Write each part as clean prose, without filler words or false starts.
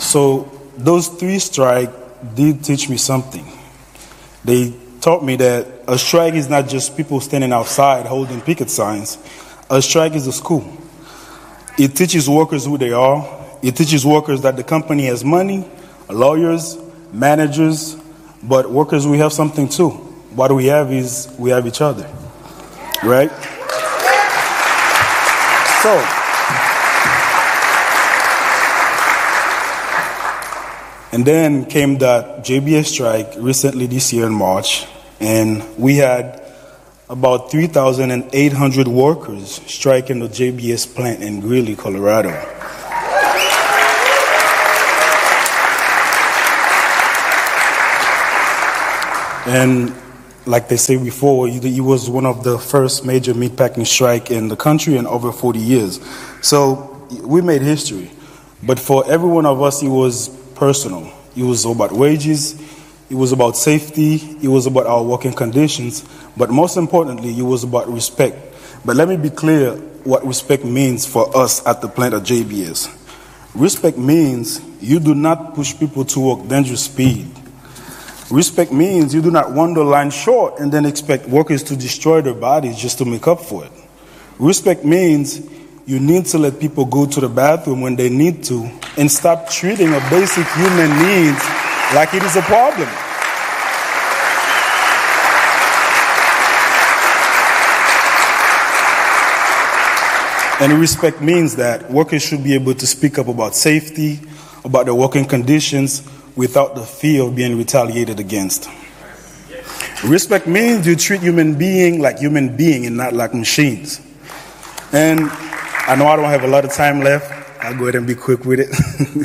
So those three strikes did teach me something. They taught me that a strike is not just people standing outside holding picket signs. A strike is a school. It teaches workers who they are. It teaches workers that the company has money, lawyers, managers, but workers, we have something too. What we have is we have each other, right? So, and then came that JBS strike recently this year in March, and we had about 3,800 workers striking the JBS plant in Greeley, Colorado. And like they say before, it was one of the first major meatpacking strike in the country in over 40 years. So we made history. But for every one of us, it was personal. It was about wages. It was about safety. It was about our working conditions. But most importantly, it was about respect. But let me be clear what respect means for us at the plant of JBS. Respect means you do not push people to work dangerous speed. Respect means you do not run the line short and then expect workers to destroy their bodies just to make up for it. Respect means you need to let people go to the bathroom when they need to and stop treating a basic human needs like it is a problem. And respect means that workers should be able to speak up about safety, about their working conditions, without the fear of being retaliated against. Respect means you treat human beings like human beings and not like machines. And I know I don't have a lot of time left. I'll go ahead and be quick with it.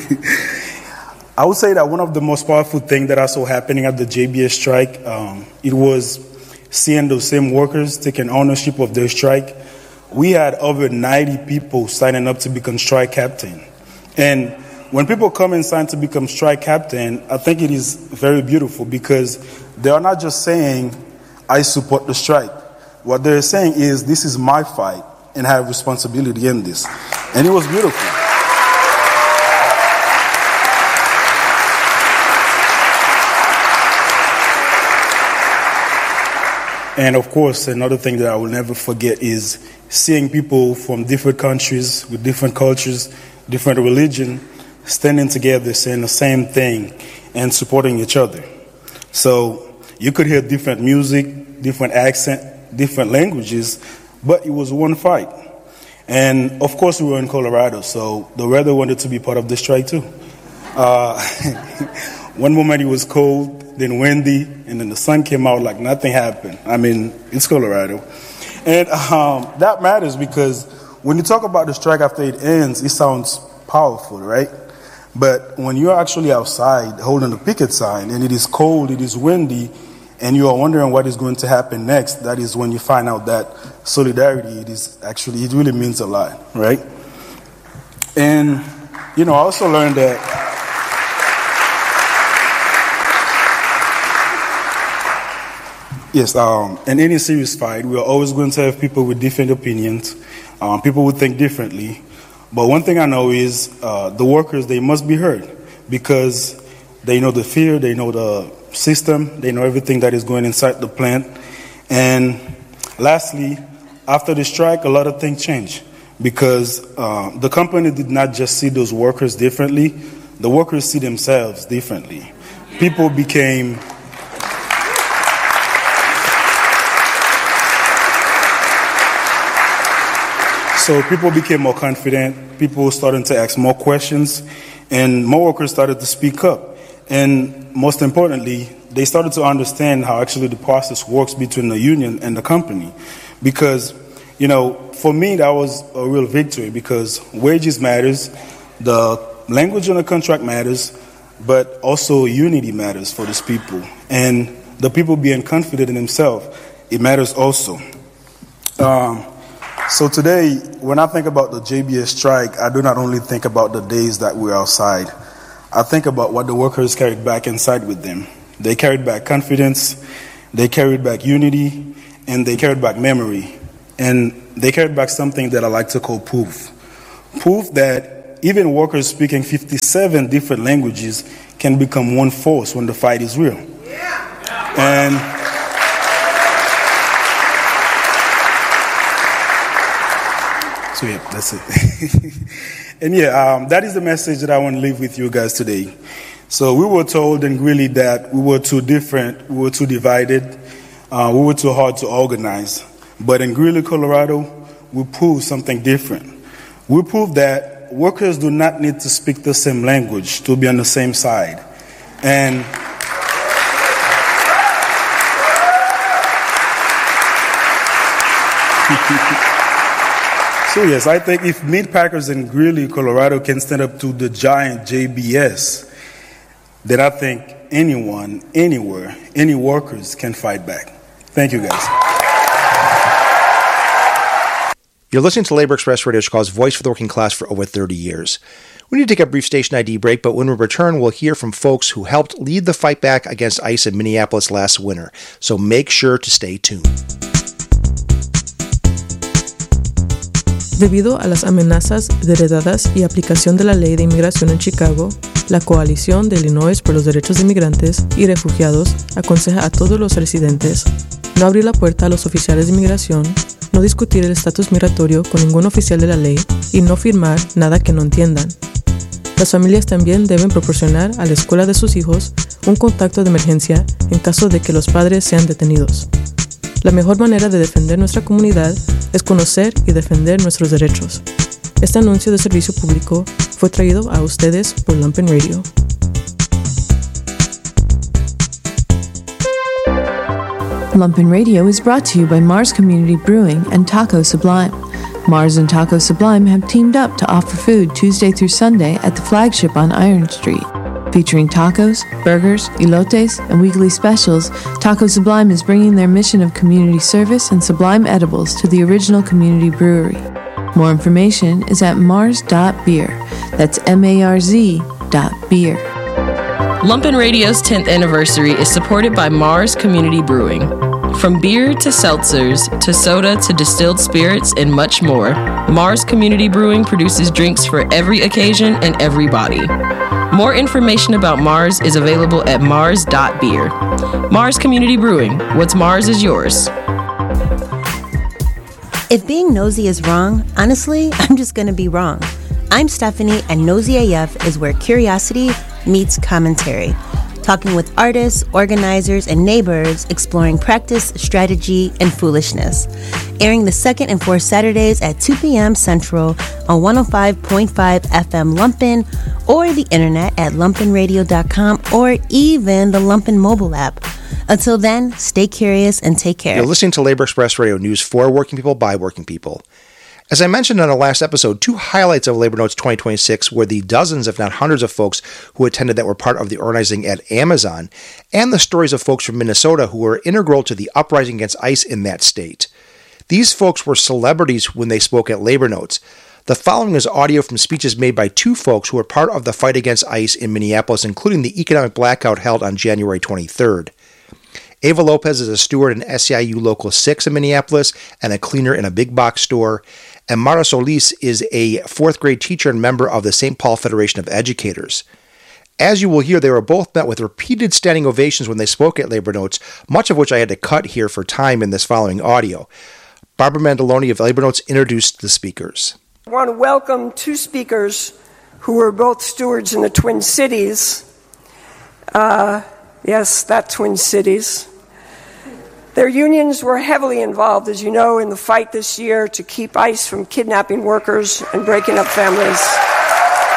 I would say that one of the most powerful things that I saw happening at the JBS strike, it was seeing those same workers taking ownership of their strike. We had over 90 people signing up to become strike captain. And when people come and sign to become strike captain, I think it is very beautiful because they are not just saying, I support the strike. What they're saying is, this is my fight and I have responsibility in this. And it was beautiful. And of course, another thing that I will never forget is seeing people from different countries with different cultures, different religion, standing together, saying the same thing and supporting each other. So you could hear different music, different accent, different languages, but it was one fight. And of course we were in Colorado, so the weather wanted to be part of the strike too. One moment it was cold, then windy, and then the sun came out like nothing happened. I mean, it's Colorado. And that matters because when you talk about the strike after it ends, it sounds powerful, right? But when you're actually outside holding a picket sign and it is cold, it is windy, and you are wondering what is going to happen next, that is when you find out that solidarity, it really means a lot, right? And, I also learned that yes, in any serious fight, we are always going to have people with different opinions, people who think differently. But one thing I know is the workers, they must be heard because they know the fear, they know the system, they know everything that is going inside the plant. And lastly, after the strike, a lot of things changed because the company did not just see those workers differently, the workers see themselves differently. People became more confident, people started to ask more questions, and more workers started to speak up. And most importantly, they started to understand how actually the process works between the union and the company. Because, for me, that was a real victory because wages matters, the language on the contract matters, but also unity matters for these people. And the people being confident in themselves, it matters also. So today, when I think about the JBS strike, I do not only think about the days that we're outside. I think about what the workers carried back inside with them. They carried back confidence, they carried back unity, and they carried back memory. And they carried back something that I like to call proof. Proof that even workers speaking 57 different languages can become one force when the fight is real. And so yeah, that's it. And yeah, that is the message that I want to leave with you guys today. So we were told in Greeley that we were too different, we were too divided, we were too hard to organize. But in Greeley, Colorado, we proved something different. We proved that workers do not need to speak the same language to be on the same side. And so yes, I think if meat packers in Greeley, Colorado can stand up to the giant JBS, then I think anyone, anywhere, any workers can fight back. Thank you, guys. You're listening to Labor Express Radio, Chicago's voice for the working class for over 30 years. We need to take a brief station ID break, but when we return, we'll hear from folks who helped lead the fight back against ICE in Minneapolis last winter. So make sure to stay tuned. Debido a las amenazas heredadas y aplicación de la ley de inmigración en Chicago, la Coalición de Illinois por los Derechos de Inmigrantes y Refugiados aconseja a todos los residentes no abrir la puerta a los oficiales de inmigración, no discutir el estatus migratorio con ningún oficial de la ley y no firmar nada que no entiendan. Las familias también deben proporcionar a la escuela de sus hijos un contacto de emergencia en caso de que los padres sean detenidos. La mejor manera de defender nuestra comunidad es conocer y defender nuestros derechos. Este anuncio de servicio público fue traído a ustedes por Lumpen Radio. Lumpen Radio is brought to you by Mars Community Brewing and Taco Sublime. Mars and Taco Sublime have teamed up to offer food Tuesday through Sunday at the flagship on Iron Street. Featuring tacos, burgers, elotes, and weekly specials, Taco Sublime is bringing their mission of community service and sublime edibles to the original community brewery. More information is at mars.beer. That's MARZ.beer. Lumpen Radio's 10th anniversary is supported by Mars Community Brewing. From beer to seltzers to soda to distilled spirits and much more, Mars Community Brewing produces drinks for every occasion and every body. More information about Mars is available at mars.beer. Mars Community Brewing. What's Mars is yours. If being nosy is wrong, honestly, I'm just going to be wrong. I'm Stephanie, and Nosy AF is where curiosity meets commentary. Talking with artists, organizers, and neighbors, exploring practice, strategy, and foolishness. Airing the second and fourth Saturdays at 2 p.m. Central on 105.5 FM Lumpen, or the internet at lumpenradio.com, or even the Lumpen mobile app. Until then, stay curious and take care. You're listening to Labor Express Radio, news for working people by working people. As I mentioned on our last episode, two highlights of Labor Notes 2026 were the dozens, if not hundreds, of folks who attended that were part of the organizing at Amazon, and the stories of folks from Minnesota who were integral to the uprising against ICE in that state. These folks were celebrities when they spoke at Labor Notes. The following is audio from speeches made by two folks who were part of the fight against ICE in Minneapolis, including the economic blackout held on January 23rd. Ava Lopez is a steward in SEIU Local 6 in Minneapolis and a cleaner in a big box store. And Mara Solis is a fourth grade teacher and member of the St. Paul Federation of Educators. As you will hear, they were both met with repeated standing ovations when they spoke at Labor Notes, much of which I had to cut here for time in this following audio. Barbara Mandoloni of Labor Notes introduced the speakers. I want to welcome two speakers who were both stewards in the Twin Cities. Yes, that Twin Cities. Their unions were heavily involved, as you know, in the fight this year to keep ICE from kidnapping workers and breaking up families.